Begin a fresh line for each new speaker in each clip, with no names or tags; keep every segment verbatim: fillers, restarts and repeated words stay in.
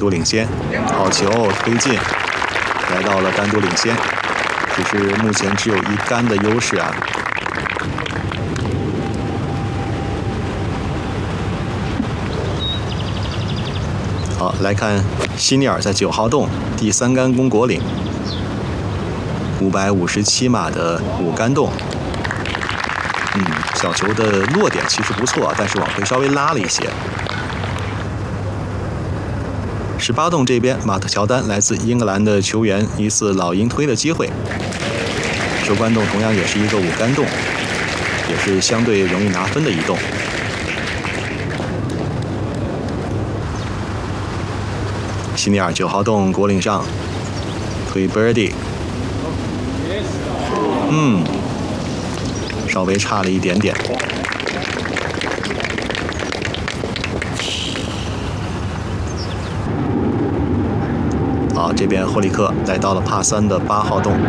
独领先，好球推进，来到了单独领先，只是目前只有一杆的优势啊。好，来看希尼尔在九号洞第三杆攻果岭，五百五十七码的五杆洞。嗯，小球的落点其实不错，但是往回稍微拉了一些。十八洞这边，马特乔丹来自英格兰的球员，一次老鹰推的机会。收官洞同样也是一个五杆洞，也是相对容易拿分的一洞。希尼尔九号洞果岭上推 birdie， 嗯，稍微差了一点点。好，这边霍利克来到了帕三的八号洞。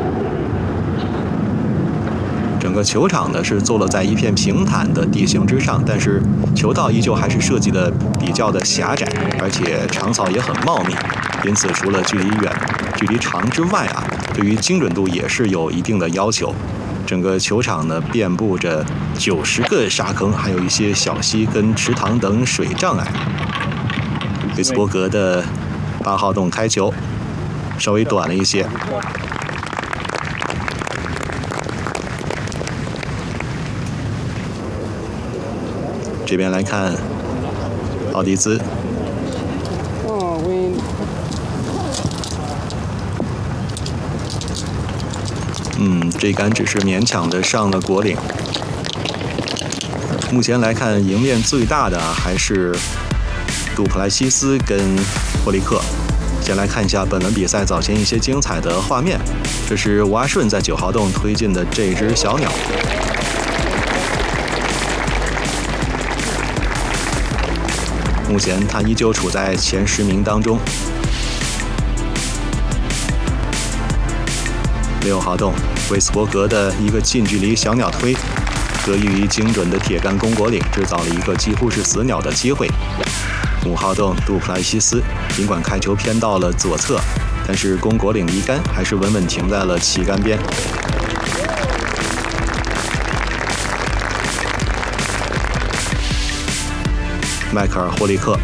整个球场呢是坐落在一片平坦的地形之上，但是球道依旧还是设计的比较的狭窄，而且场草也很茂密，因此除了距离远、距离长之外啊，对于精准度也是有一定的要求。整个球场呢遍布着九十个沙坑，还有一些小溪跟池塘等水障碍。维斯伯格的八号洞开球稍微短了一些。这边来看奥迪兹，嗯，这杆只是勉强的上了果岭。目前来看，赢面最大的还是杜普莱西斯跟霍利克。先来看一下本轮比赛早前一些精彩的画面。这是吴阿顺在九号洞推进的这只小鸟。目前他依旧处在前十名当中。六号洞，韦斯伯格的一个近距离小鸟推，得益于精准的铁杆攻果岭，制造了一个几乎是死鸟的机会。五号洞，杜普莱西斯，尽管开球偏到了左侧，但是攻果岭离杆还是稳稳停在了旗杆边。迈克尔·霍利克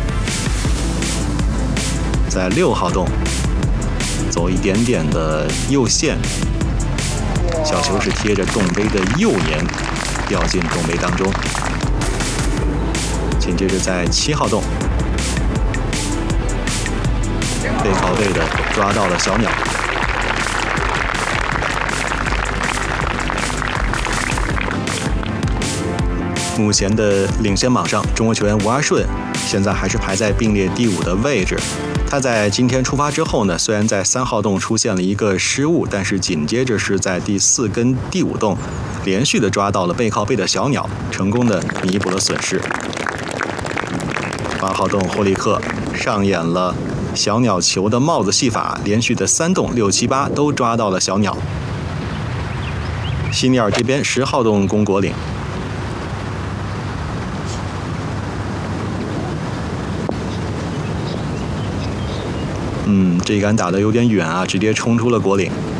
在六号洞走一点点的右线，小球是贴着洞杯的右沿掉进洞杯当中。紧接着在七号洞背靠背的抓到了小鸟。目前的领先榜上，中国球员吴阿顺现在还是排在并列第五的位置。他在今天出发之后呢，虽然在三号洞出现了一个失误，但是紧接着是在第四跟第五洞连续的抓到了背靠背的小鸟，成功的弥补了损失。八号洞霍利克上演了小鸟球的帽子戏法，连续的三洞六七八都抓到了小鸟。希尼尔这边十号洞攻果岭。嗯，这一杆打得有点远啊，直接冲出了果岭。